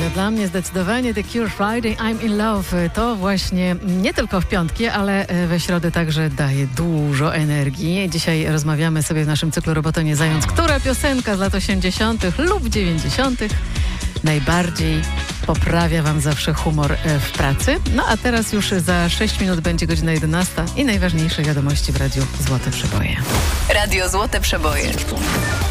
Dla mnie zdecydowanie The Cure Friday I'm in Love to właśnie nie tylko w piątki, ale we środę także daje dużo energii. Dzisiaj rozmawiamy sobie w naszym cyklu Robota nie zając, która piosenka z lat 80. lub 90. najbardziej poprawia wam zawsze humor w pracy. No a teraz już za 6 minut będzie godzina 11 i najważniejsze wiadomości w Radiu Złote Przeboje. Radio Złote Przeboje.